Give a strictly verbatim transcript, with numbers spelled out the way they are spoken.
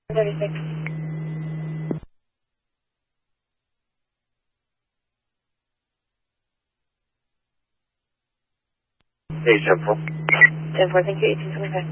thirty-six. Hey, ten four. ten four, thank you, eighteen twenty-five.